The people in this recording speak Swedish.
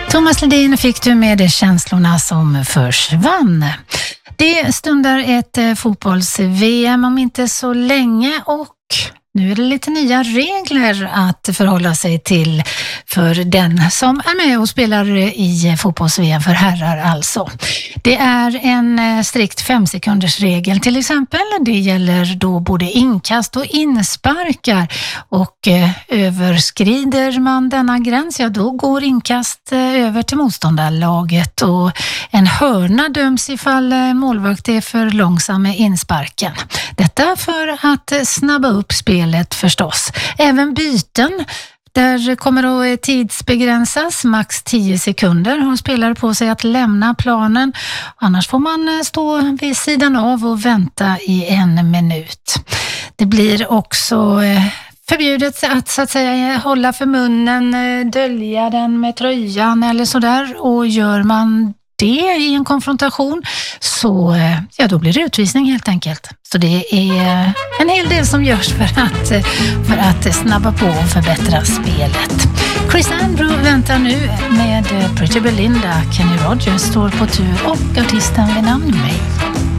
Thomas Ledin fick du med de känslorna som försvann. Det stundar ett fotbolls-VM om inte så länge och nu är det lite nya regler att förhålla sig till för den som är med och spelar i fotbolls-VM för herrar alltså. Det är en strikt 5-sekunders regel till exempel. Det gäller då både inkast och insparkar och överskrider man denna gräns, ja då går inkast över till motståndarlaget och en hörna döms ifall målvakt är för långsam med insparken. Detta för att snabba upp spelet förstås. Även byten, där kommer att tidsbegränsas, max 10 sekunder har spelare på sig att lämna planen. Annars får man stå vid sidan av och vänta i 1 minut. Det blir också förbjudet att så att säga hålla för munnen, dölja den med tröjan eller sådär, och gör man det i en konfrontation så ja, då blir det utvisning helt enkelt. Så det är en hel del som görs för att snabba på och förbättra spelet. Chris Andrew väntar nu med Pretty Belinda. Kenny Rogers står på tur och artisten vid namn May.